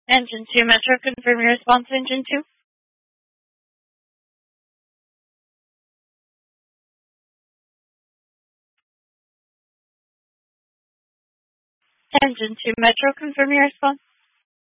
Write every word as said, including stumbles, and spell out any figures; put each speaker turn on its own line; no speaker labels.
Engine two, Metro, confirm your response, Engine two. Engine two, Metro, confirm your response.